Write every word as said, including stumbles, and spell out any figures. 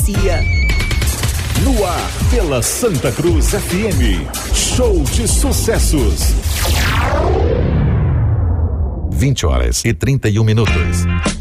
Garcia. No ar, pela Santa Cruz F M. Show de sucessos. vinte horas e trinta e um minutos.